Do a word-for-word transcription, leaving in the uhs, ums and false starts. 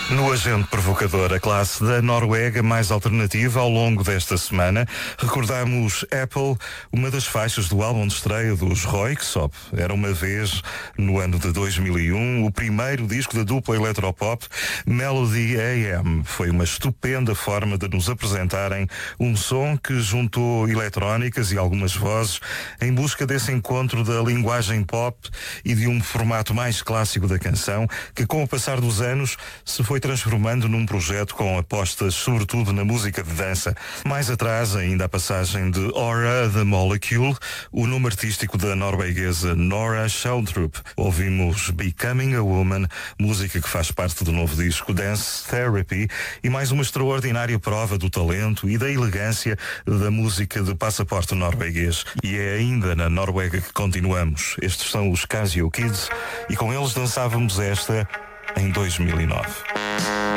No Agente Provocador, a classe da Noruega mais alternativa ao longo desta semana, recordamos Apple, uma das faixas do álbum de estreia dos Röyksopp. Era uma vez, no ano de dois mil e um, o primeiro disco da dupla eletropop Melody A M. Foi uma estupenda forma de nos apresentarem um som que juntou eletrónicas e algumas vozes em busca desse encontro da linguagem pop e de um formato mais clássico da canção, que com o passar dos anos se foi transformando num projeto com apostas sobretudo na música de dança. Mais atrás, ainda a passagem de Aura the Molecule, o nome artístico da norueguesa Nora Sheldrup. Ouvimos Becoming a Woman, música que faz parte do novo disco Dance Therapy, e mais uma extraordinária prova do talento e da elegância da música de passaporte norueguês. E é ainda na Noruega que continuamos. Estes são os Casio Kids e com eles dançávamos esta em dois mil e nove.